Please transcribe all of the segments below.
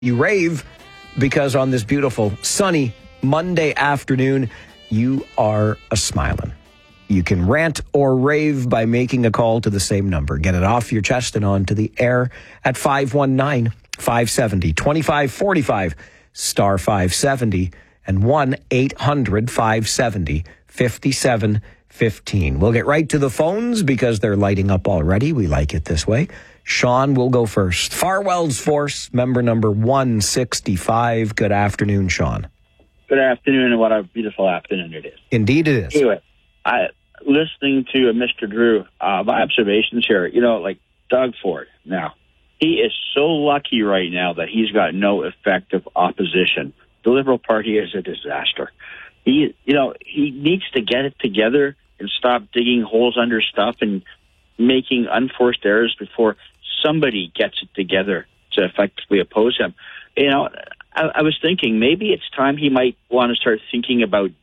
You rave because on this beautiful, sunny Monday afternoon, you are a-smiling. You can rant or rave by making a call to the same number. Get it off your chest and onto the air at 519-570-2545, star 570, and 1-800-570-5715. We'll get right to the phones because they're lighting up already. We like it this way. Sean will go first. Farwell's Force, member number 165. Good afternoon, Sean. Good afternoon, and what a beautiful afternoon it is. Indeed it is. Anyway, listening to Mr. Drew, my observations here, like Doug Ford now, he is so lucky right now that he's got no effective opposition. The Liberal Party is a disaster. He needs to get it together and stop digging holes under stuff and making unforced errors before somebody gets it together to effectively oppose him. I was thinking maybe it's time he might want to start thinking about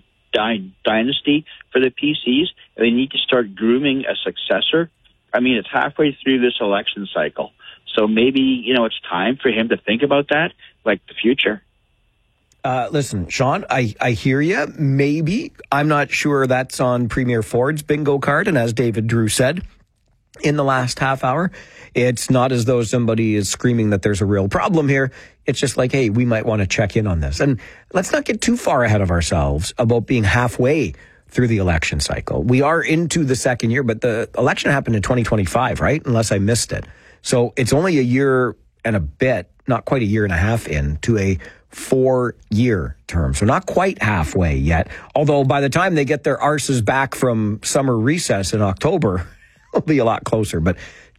dynasty for the PCs. They need to start grooming a successor. I mean, it's halfway through this election cycle. So maybe, it's time for him to think about that, like the future. Listen, Sean, I hear you. Maybe. I'm not sure that's on Premier Ford's bingo card. And as David Drew said in the last half hour, it's not as though somebody is screaming that there's a real problem here. It's just like, hey, we might want to check in on this. And let's not get too far ahead of ourselves about being halfway through the election cycle. We are into the second year, but the election happened in 2025, right? Unless I missed it. So it's only a year and a bit, not quite a year and a half into a 4-year term. So not quite halfway yet. Although by the time they get their arses back from summer recess in October, it'll be a lot closer. But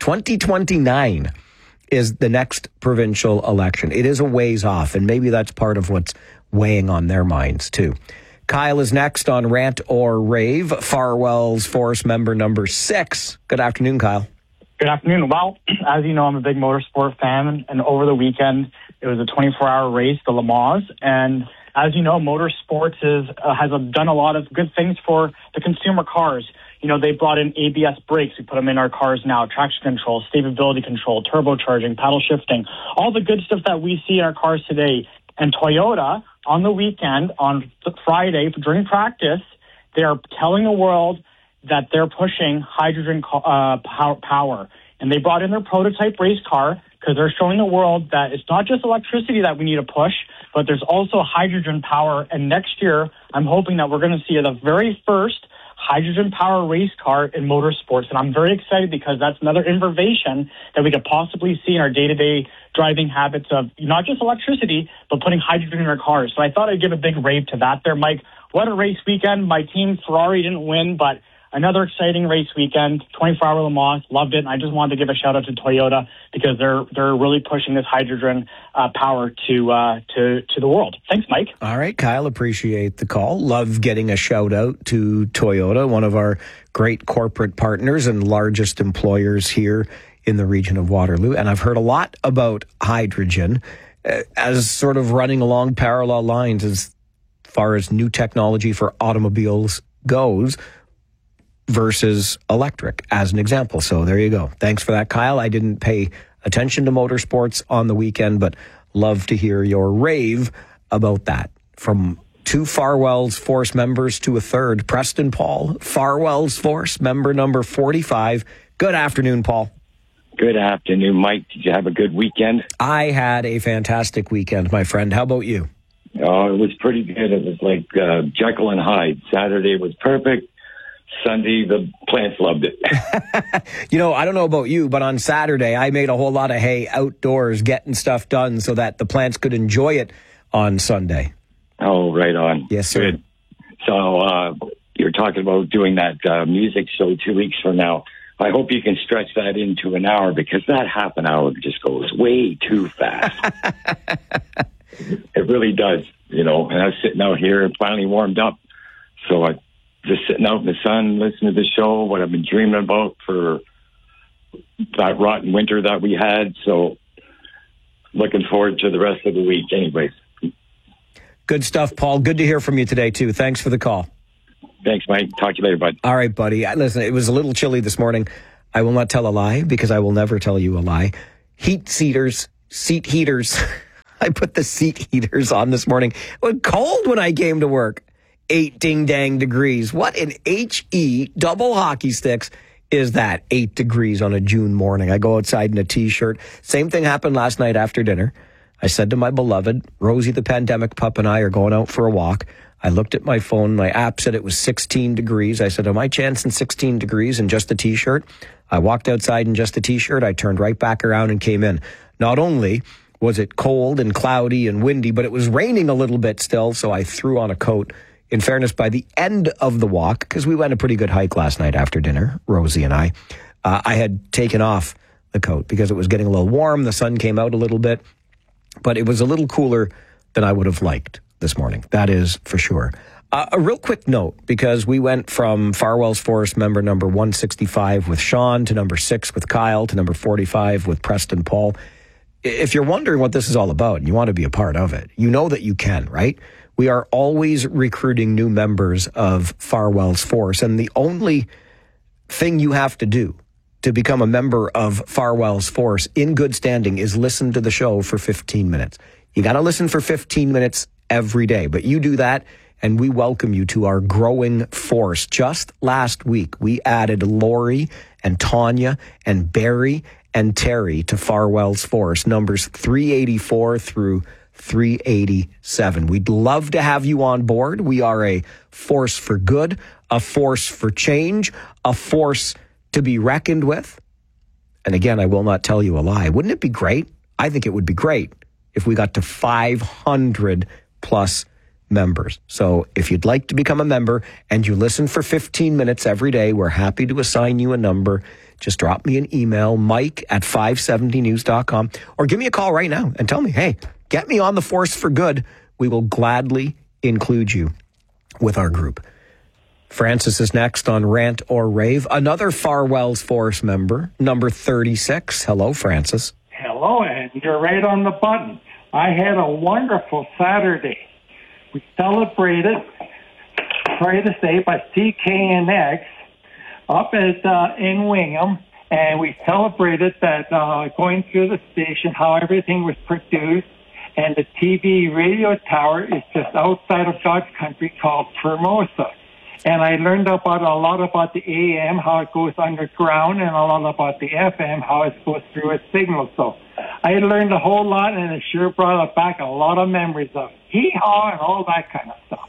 2029 is the next provincial election. It is a ways off, and maybe that's part of what's weighing on their minds too. Kyle is next on Rant or Rave, Farwell's Force member number 6. Good afternoon, Kyle. Good afternoon. Well, as you know, I'm a big motorsport fan, and over the weekend, it was a 24-hour race, the Le Mans, and as you know, motorsports has done a lot of good things for the consumer cars. They brought in ABS brakes. We put them in our cars now, traction control, stability control, turbocharging, paddle shifting, all the good stuff that we see in our cars today. And Toyota, on the weekend, on Friday, during practice, they are telling the world that they're pushing hydrogen power. And they brought in their prototype race car because they're showing the world that it's not just electricity that we need to push, but there's also hydrogen power. And next year, I'm hoping that we're going to see the very first hydrogen power race car in motorsports. And I'm very excited because that's another innovation that we could possibly see in our day-to-day driving habits of not just electricity, but putting hydrogen in our cars. So I thought I'd give a big rave to that there, Mike. What a race weekend. My team, Ferrari, didn't win, but another exciting race weekend, 24-hour Le Mans, loved it. And I just wanted to give a shout out to Toyota because they're really pushing this hydrogen power to the world. Thanks, Mike. All right, Kyle, appreciate the call. Love getting a shout out to Toyota, one of our great corporate partners and largest employers here in the region of Waterloo. And I've heard a lot about hydrogen as sort of running along parallel lines as far as new technology for automobiles goes versus electric, as an example. So there you go. Thanks for that, Kyle. I didn't pay attention to motorsports on the weekend, but love to hear your rave about that. From 2 Farwell's Force members to a third, Preston Paul, Farwell's Force member number 45. Good afternoon, Paul. Good afternoon, Mike. Did you have a good weekend? I had a fantastic weekend, my friend. How about you? Oh, it was pretty good. It was like Jekyll and Hyde. Saturday was perfect. Sunday, the plants loved it. I don't know about you, but on Saturday, I made a whole lot of hay outdoors, getting stuff done so that the plants could enjoy it on Sunday. Oh, right on. Yes, sir. Good. So you're talking about doing that music show 2 weeks from now. I hope you can stretch that into an hour because that half an hour just goes way too fast. It really does, and I was sitting out here and finally warmed up. So I just sitting out in the sun, listening to the show, what I've been dreaming about for that rotten winter that we had. So looking forward to the rest of the week anyways. Good stuff, Paul. Good to hear from you today, too. Thanks for the call. Thanks, Mike. Talk to you later, bud. All right, buddy. Listen, it was a little chilly this morning. I will not tell a lie because I will never tell you a lie. Seat heaters I put the seat heaters on this morning. It was cold when I came to work. 8 ding-dang degrees. What in HE double hockey sticks is that? 8 degrees on a June morning. I go outside in a T-shirt. Same thing happened last night after dinner. I said to my beloved, Rosie the pandemic pup and I are going out for a walk. I looked at my phone. My app said it was 16 degrees. I said, am I chancing 16 degrees in just a T-shirt? I walked outside in just a T-shirt. I turned right back around and came in. Not only was it cold and cloudy and windy, but it was raining a little bit still, so I threw on a coat. In fairness, by the end of the walk, because we went a pretty good hike last night after dinner, Rosie and I had taken off the coat because it was getting a little warm. The sun came out a little bit, but it was a little cooler than I would have liked this morning. That is for sure. A real quick note, because we went from Farwell's Forest member number 165 with Sean to number 6 with Kyle to number 45 with Preston Paul. If you're wondering what this is all about and you want to be a part of it, you know that you can, right? We are always recruiting new members of Farwell's Force, and the only thing you have to do to become a member of Farwell's Force in good standing is listen to the show for 15 minutes. You got to listen for 15 minutes every day, but you do that, and we welcome you to our growing force. Just last week, we added Lori and Tanya and Barry and Terry to Farwell's Force, numbers 384 through 387. We'd love to have you on board. We are a force for good, a force for change, a force to be reckoned with. And again, I will not tell you a lie. Wouldn't it be great? I think it would be great if we got to 500 plus members. So if you'd like to become a member and you listen for 15 minutes every day, we're happy to assign you a number. Just drop me an email, mike@570news.com, or give me a call right now and tell me, hey, get me on the force for good. We will gladly include you with our group. Francis is next on Rant or Rave. Another Farwell's Force member, number 36. Hello, Francis. Hello, and you're right on the button. I had a wonderful Saturday. We celebrated, sorry to say, by CKNX up at in Wingham, and we celebrated that going through the station, how everything was produced. And the TV radio tower is just outside of God's country called Formosa. And I learned a lot about the AM, how it goes underground, and a lot about the FM, how it goes through a signal. So I learned a whole lot, and it sure brought back a lot of memories of hee-haw and all that kind of stuff.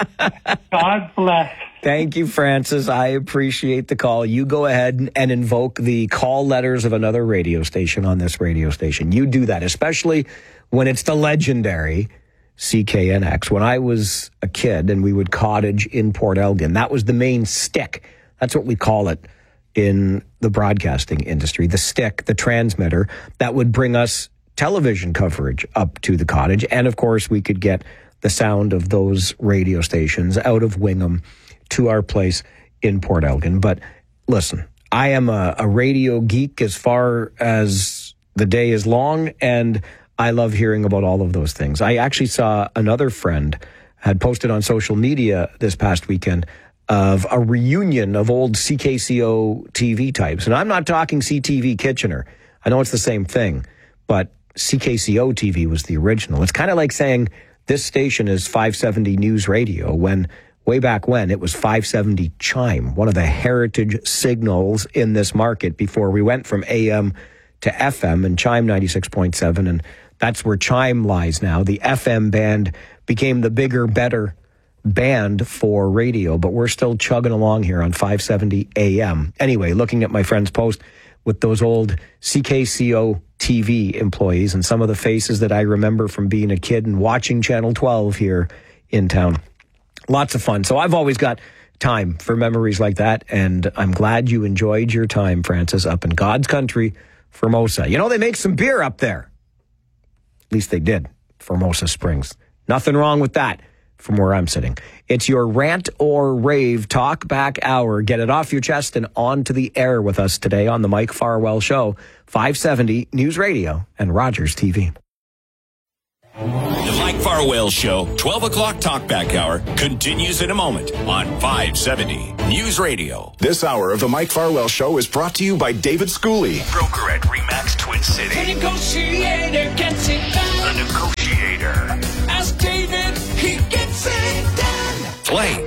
God bless. Thank you, Francis. I appreciate the call. You go ahead and invoke the call letters of another radio station on this radio station. You do that, especially when it's the legendary CKNX. When I was a kid and we would cottage in Port Elgin, that was the main stick. That's what we call it in the broadcasting industry, the stick, the transmitter that would bring us television coverage up to the cottage. And of course, we could get the sound of those radio stations out of Wingham to our place in Port Elgin. But listen, I am a radio geek as far as the day is long, and I love hearing about all of those things. I actually saw another friend had posted on social media this past weekend of a reunion of old CKCO TV types. And I'm not talking CTV Kitchener. I know it's the same thing, but CKCO TV was the original. It's kind of like saying this station is 570 News Radio when way back when it was 570 Chime, one of the heritage signals in this market before we went from AM to FM and Chime 96.7. And that's where Chime lies now. The FM band became the bigger, better band for radio, but we're still chugging along here on 570 AM. Anyway, looking at my friend's post with those old CKCO TV employees and some of the faces that I remember from being a kid and watching Channel 12 here in town. Lots of fun. So I've always got time for memories like that, and I'm glad you enjoyed your time, Francis, up in God's country, Formosa. You know, they make some beer up there. At least they did. Formosa Springs. Nothing wrong with that from where I'm sitting. It's your Rant or Rave Talk Back Hour. Get it off your chest and onto the air with us today on the Mike Farwell Show, 570 News Radio and Rogers TV. The Mike Farwell Show, 12 o'clock Talkback Hour, continues in a moment on 570 News Radio. This hour of the Mike Farwell Show is brought to you by David Schooley, Broker at RE/MAX Twin City. The negotiator gets it done. The negotiator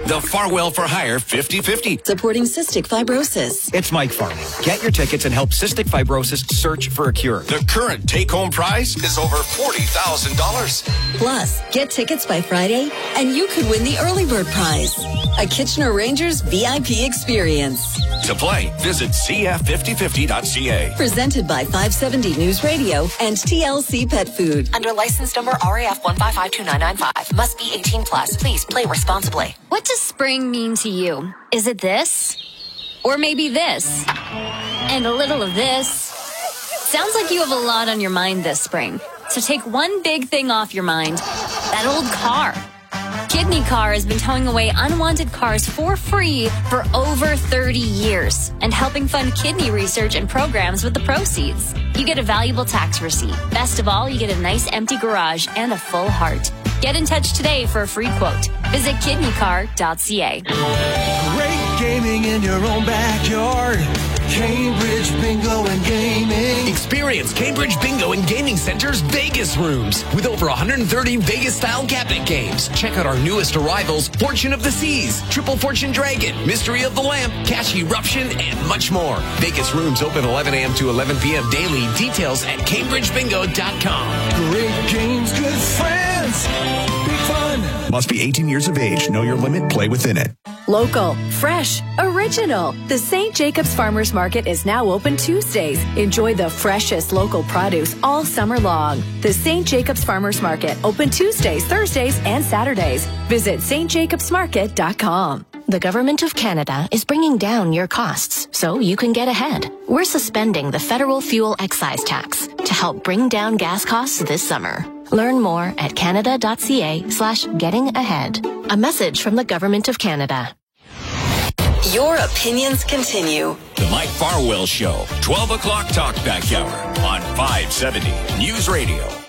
The Farwell for Hire 50-50. Supporting cystic fibrosis. It's Mike Farwell. Get your tickets and help cystic fibrosis search for a cure. The current take-home prize is over $40,000. Plus, get tickets by Friday, and you could win the early bird prize. A Kitchener Rangers VIP experience. To play, visit cf5050.ca. Presented by 570 News Radio and TLC Pet Food. Under license number RAF 1552995. Must be 18 plus. Please play responsibly. What does spring mean to you? Is it this? Or maybe this? And a little of this? Sounds like you have a lot on your mind this spring. So take one big thing off your mind. That old car. Kidney Car has been towing away unwanted cars for free for over 30 years and helping fund kidney research and programs with the proceeds. You get a valuable tax receipt. Best of all, you get a nice empty garage and a full heart. Get in touch today for a free quote. Visit kidneycar.ca. Great gaming in your own backyard. Cambridge Bingo and Gaming. Experience Cambridge Bingo and Gaming Center's Vegas rooms with over 130 Vegas-style cabinet games. Check out our newest arrivals, Fortune of the Seas, Triple Fortune Dragon, Mystery of the Lamp, Cash Eruption, and much more. Vegas rooms open 11 a.m. to 11 p.m. daily. Details at CambridgeBingo.com. Great games, good friends, big fun. Must be 18 years of age. Know your limit. Play within it. Local, fresh, original. The St. Jacobs Farmers Market is now open Tuesdays. Enjoy the freshest local produce all summer long. The St. Jacobs Farmers Market, open Tuesdays, Thursdays, and Saturdays. Visit stjacobsmarket.com. The Government of Canada is bringing down your costs so you can get ahead. We're suspending the federal fuel excise tax to help bring down gas costs this summer. Learn more at canada.ca/getting-ahead. A message from the Government of Canada. Your opinions continue. The Mike Farwell Show, 12 o'clock talkback hour on 570 News Radio.